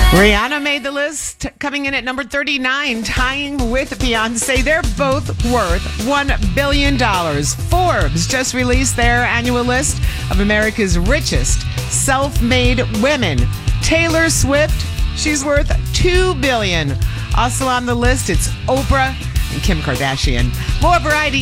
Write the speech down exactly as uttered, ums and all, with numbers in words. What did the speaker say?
Rihanna made the list, coming in at number thirty-nine, tying with Beyonce. They're both worth one billion dollars. Forbes just released their annual list of America's richest self-made women. Taylor Swift, she's worth two billion dollars. Also on the list, it's Oprah and Kim Kardashian. More variety